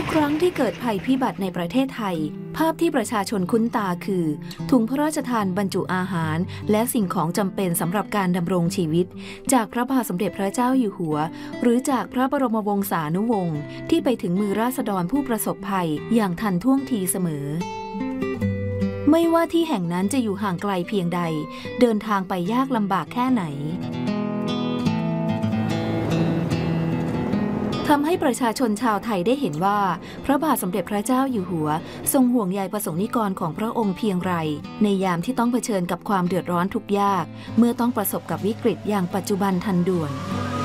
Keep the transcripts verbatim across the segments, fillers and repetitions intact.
ทุกครั้งที่เกิดภัยพิบัติในประเทศไทยภาพที่ประชาชนคุ้นตาคือถุงพระราชทานบรรจุอาหารและสิ่งของจำเป็นสำหรับการดำรงชีวิตจากพระบาทสมเด็จพระเจ้าอยู่หัวหรือจากพระบรมวงศานุวงศ์ที่ไปถึงมือราษฎรผู้ประสบภัยอย่างทันท่วงทีเสมอไม่ว่าที่แห่งนั้นจะอยู่ห่างไกลเพียงใดเดินทางไปยากลำบากแค่ไหนทำให้ประชาชนชาวไทยได้เห็นว่าพระบาทสมเด็จพระเจ้าอยู่หัวทรงห่วงใยประสงค์นิกรของพระองค์เพียงไรในยามที่ต้องเผชิญกับความเดือดร้อนทุกข์ยากเมื่อต้องประสบกับวิกฤตอย่างปัจจุบันทันด่วน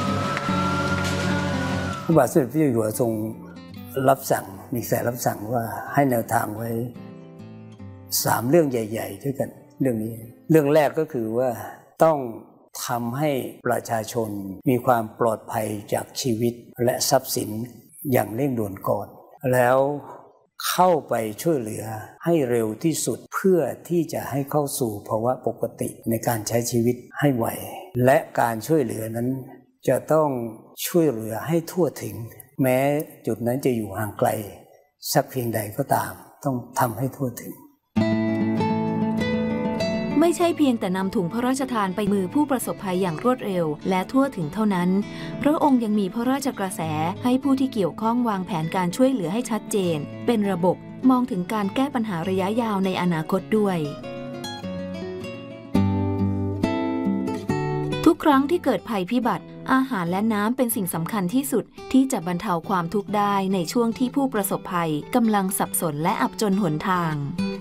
พระบาทสมเด็จพระเจ้าอยู่หัวทรงรับสั่งมีแสรับสั่งว่าให้แนวทางไว้สามเรื่องใหญ่ๆด้วยกันเรื่องนี้เรื่องแรกก็คือว่าต้องทำให้ประชาชนมีความปลอดภัยจากชีวิตและทรัพย์สินอย่างเร่งด่วนก่อนแล้วเข้าไปช่วยเหลือให้เร็วที่สุดเพื่อที่จะให้เข้าสู่ภาวะปกติในการใช้ชีวิตให้ไวและการช่วยเหลือนั้นจะต้องช่วยเหลือให้ทั่วถึงแม้จุดนั้นจะอยู่ห่างไกลสักเพียงใดก็ตามต้องทำให้ทั่วถึงไม่ใช่เพียงแต่นำถุงพระราชทานไปมือผู้ประสบภัยอย่างรวดเร็วและทั่วถึงเท่านั้นพระองค์ยังมีพระราชกระแสให้ผู้ที่เกี่ยวข้องวางแผนการช่วยเหลือให้ชัดเจนเป็นระบบมองถึงการแก้ปัญหาระยะยาวในอนาคตด้วยทุกครั้งที่เกิดภัยพิบัติอาหารและน้ำเป็นสิ่งสำคัญที่สุดที่จะบรรเทาความทุกข์ได้ในช่วงที่ผู้ประสบภัยกำลังสับสนและอับจนหนทาง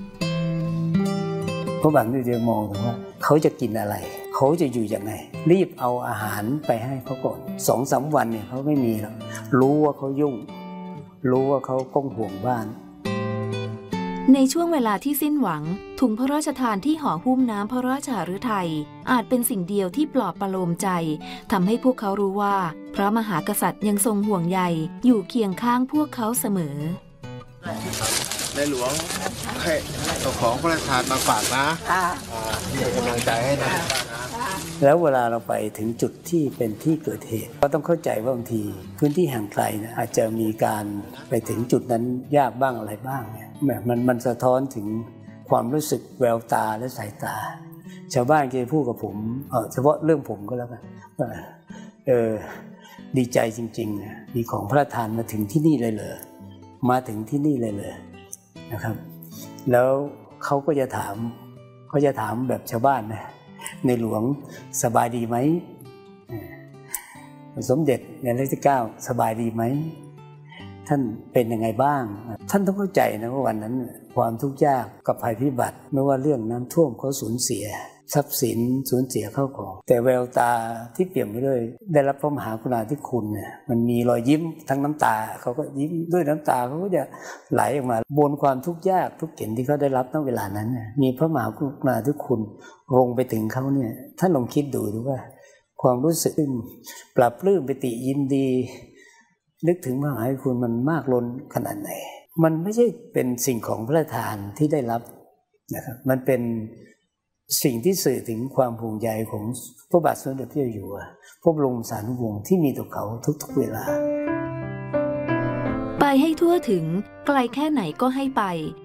เพราะบางทีจะมองถึงว่าเขาจะกินอะไรเขาจะอยู่ยังไงรีบเอาอาหารไปให้เขาก่อนสองสามวันเนี่ยเขาไม่มีหรอกรู้ว่าเขายุ่งรู้ว่าเขาก้มห่วงบ้านในช่วงเวลาที่สิ้นหวังถุงพระราชทานที่ห่อหุ้มน้ำพระราชฤทัยอาจเป็นสิ่งเดียวที่ปลอบประโลมใจทำให้พวกเขารู้ว่าพระมหากษัตริย์ยังทรงห่วงใยอยู่เคียงข้างพวกเขาเสมอในหลวงให้เอาของพระราชทานมาฝากนะเป็นกำลังใจให้นะแล้วเวลาเราไปถึงจุดที่เป็นที่เกิดเหตุก็ต้องเข้าใจว่าบางทีพื้นที่ห่างไกลนะอาจจะมีการไปถึงจุดนั้นยากบ้างอะไรบ้างเนี่ยมันมันสะท้อนถึงความรู้สึกแววตาและสายตาชาวบ้านเคยพูดกับผมเออเฉพาะเรื่องผมก็แล้วกันเออดีใจจริงๆมีของพระราชทานมาถึงที่นี่เลยเหรอมาถึงที่นี่เลยเลยนะครับแล้วเขาก็จะถามเขาจะถามแบบชาวบ้านนะในหลวงสบายดีไหมสมเด็จในรัชกาลที่เก้าสบายดีไหมท่านเป็นยังไงบ้างท่านต้องเข้าใจนะว่าวันนั้นความทุกข์ยากกับภัยพิบัติไม่ว่าเรื่องน้ำท่วมเขาสูญเสียทรัพย์สินสูญเสียเข้าของแต่แววตาที่เปี่ยมไปด้วยได้รับพระมหากรุณาธิคุณเนี่ยมันมีรอยยิ้มทั้งน้ำตาเขาก็ยิ้มด้วยน้ำตาเขาก็จะไหลออกมาบนความทุกข์ยากทุกเข็ญที่เขาได้รับณเวลานั้นมีพระมหากรุณาธิคุณลงไปถึงเขาเนี่ยท่านลองคิดดูดูว่าความรู้สึกปรับปลื้มปิติยินดีนึกถึงมหากรุณาธิคุณมันมากล้นขนาดไหนมันไม่ใช่เป็นสิ่งของพระราชทานที่ได้รับนะครับมันเป็นสิ่งที่สื่อถึงความห่วงใยของพระบาทสมเด็จพระเจ้าอยู่หัวพระบรมสารีวงศ์ที่มีต่อเขาทุกๆเวลาไปให้ทั่วถึงไกลแค่ไหนก็ให้ไป